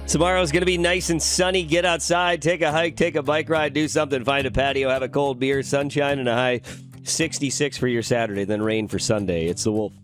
Tomorrow's going to be nice and sunny. Get outside, take a hike, take a bike ride, do something, find a patio, have a cold beer, sunshine, and a high 66 for your Saturday, then rain for Sunday. It's the Wolf.